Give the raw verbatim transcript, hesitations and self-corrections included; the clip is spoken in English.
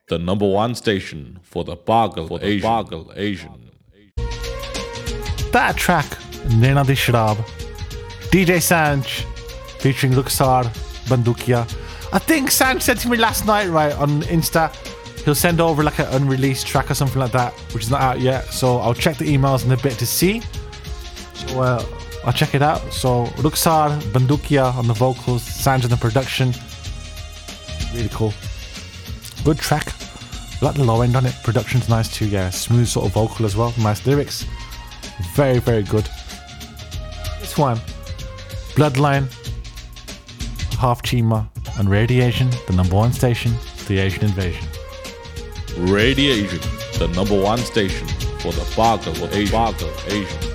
the number one station for the Bagal for Asian. Bagal Asian. That track, Naina Di Sharab, D J Sanj featuring Luxar Bandukia. I think Sanj said to me last night, right, on Insta, he'll send over like an unreleased track or something like that, which is not out yet. So I'll check the emails in a bit to see. So uh, I'll check it out. So Luxar Bandukia on the vocals, Sanj on the production. Really cool. Good track. I like the low end on it. Production's nice too, yeah. Smooth sort of vocal as well. Nice lyrics. Very, very good. This one, Bloodline, Half Chima, and Radiation, the number one station, the Asian Invasion. Radiation, the number one station for the Bagal Asian. Bagal Asian.